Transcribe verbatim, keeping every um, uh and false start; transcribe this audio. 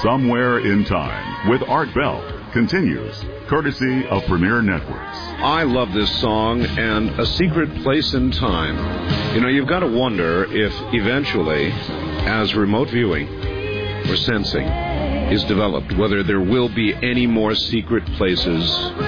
Somewhere in Time with Art Bell continues, courtesy of Premier Networks. I love this song and A Secret Place in Time. You know, you've got to wonder if eventually, as remote viewing or sensing is developed, whether there will be any more secret places